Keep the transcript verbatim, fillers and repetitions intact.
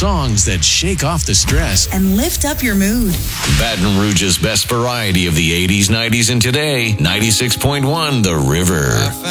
Songs that shake off the stress and lift up your mood. Baton Rouge's best variety of the eighties, nineties, and today. ninety-six point one The River.